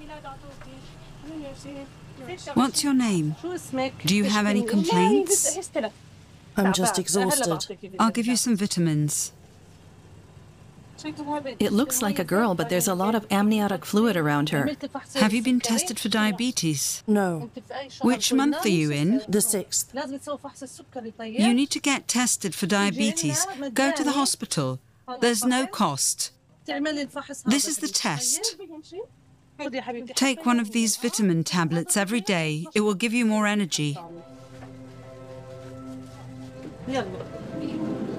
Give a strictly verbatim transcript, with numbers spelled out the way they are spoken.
What's your name? Do you have any complaints? I'm just exhausted. I'll give you some vitamins. It looks like a girl, but there's a lot of amniotic fluid around her. Have you been tested for diabetes? No. Which month are you in? The sixth. You need to get tested for diabetes. Go to the hospital. There's no cost. This is the test. Take one of these vitamin tablets every day. It will give you more energy.